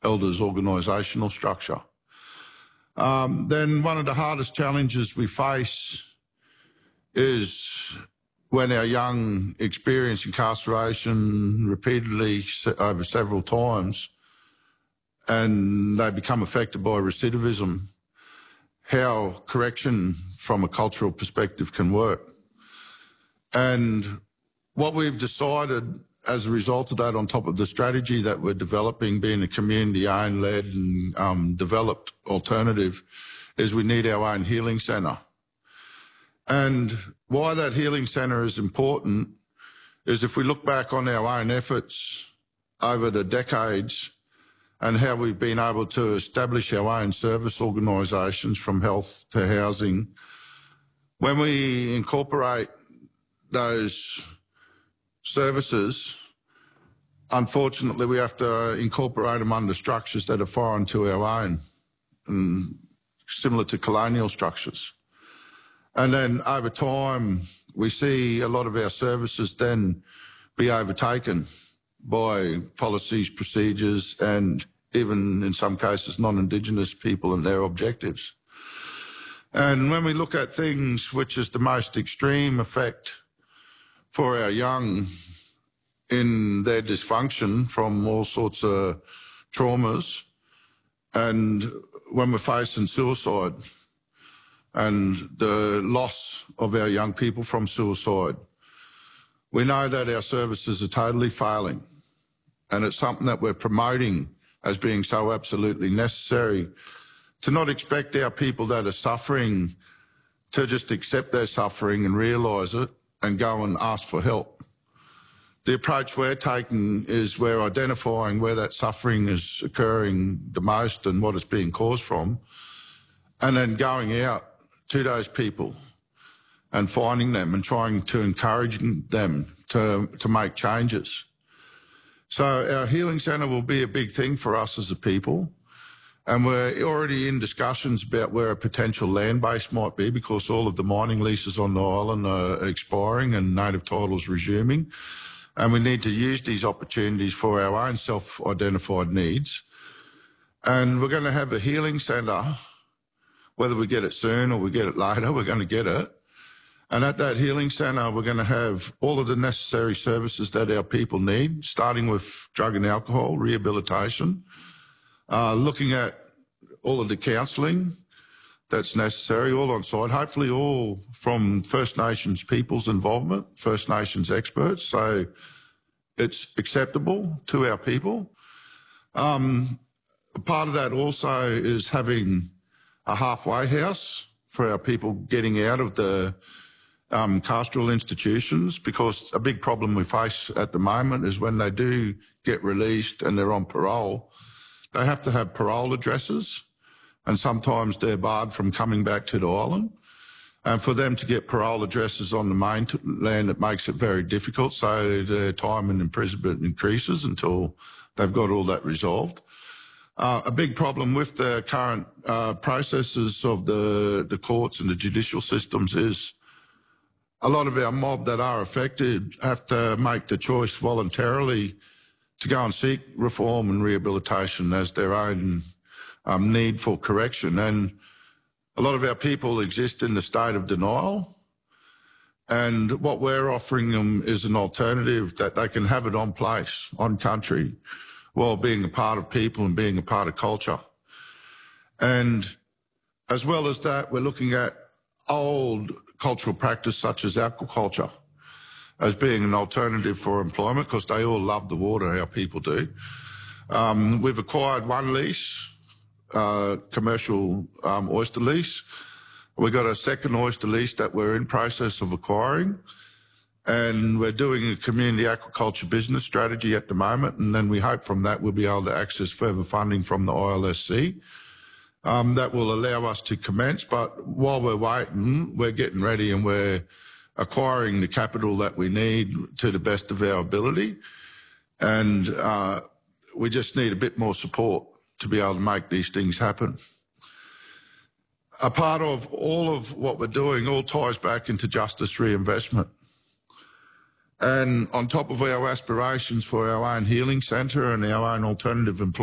elders' organisational structure. Then one of the hardest challenges we face is when our young experience incarceration repeatedly over several times and they become affected by recidivism, how correction from a cultural perspective can work. And what we've decided as a result of that, on top of the strategy that we're developing, being a community-owned, led and developed alternative, is we need our own healing centre. And why that healing centre is important is if we look back on our own efforts over the decades and how we've been able to establish our own service organisations from health to housing, when we incorporate those services, unfortunately, we have to incorporate them under structures that are foreign to our own, and similar to colonial structures. And then over time, we see a lot of our services then be overtaken by policies, procedures, and even in some cases, non-Indigenous people and their objectives. And when we look at things which is the most extreme effect for our young in their dysfunction from all sorts of traumas, and when we're facing suicide and the loss of our young people from suicide, we know that our services are totally failing, and it's something that we're promoting as being so absolutely necessary, to not expect our people that are suffering to just accept their suffering and realise it and go and ask for help. The approach we're taking is we're identifying where that suffering is occurring the most and what it's being caused from, and then going out to those people and finding them and trying to encourage them to make changes. So our healing centre will be a big thing for us as a people, and we're already in discussions about where a potential land base might be, because all of the mining leases on the island are expiring and native titles resuming. And we need to use these opportunities for our own self-identified needs. And we're going to have a healing centre, whether we get it soon or we get it later, we're going to get it. And at that healing centre, we're going to have all of the necessary services that our people need, starting with drug and alcohol, rehabilitation, looking at all of the counselling that's necessary, all on site, hopefully all from First Nations people's involvement, First Nations experts, so it's acceptable to our people. Part of that also is having a halfway house for our people getting out of the carceral institutions, because a big problem we face at the moment is when they do get released and they're on parole, they have to have parole addresses, and sometimes they're barred from coming back to the island. And for them to get parole addresses on the mainland, it makes it very difficult, so their time in imprisonment increases until they've got all that resolved. A big problem with the current processes of the courts and the judicial systems is a lot of our mob that are affected have to make the choice voluntarily to go and seek reform and rehabilitation as their own need for correction. And a lot of our people exist in the state of denial. And what we're offering them is an alternative that they can have it on place, on country, while being a part of people and being a part of culture. And as well as that, we're looking at old cultural practice such as aquaculture as being an alternative for employment, because they all love the water, our people do. We've acquired one lease, commercial oyster lease. We've got a second oyster lease that we're in process of acquiring, and we're doing a community aquaculture business strategy at the moment, and then we hope from that we'll be able to access further funding from the ILSC. That will allow us to commence, but while we're waiting, we're getting ready and we're acquiring the capital that we need to the best of our ability, and we just need a bit more support to be able to make these things happen. A part of all of what we're doing all ties back into justice reinvestment. And on top of our aspirations for our own healing centre and our own alternative employment,